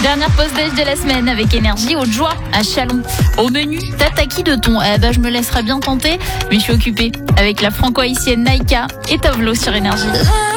Dernière pause déj de la semaine avec Énergie au Joie à Chalon. Au menu, tataki de thon. Je me laisserai bien tenter, mais je suis occupée avec la franco-haïtienne Naïka et Tovlo sur Énergie.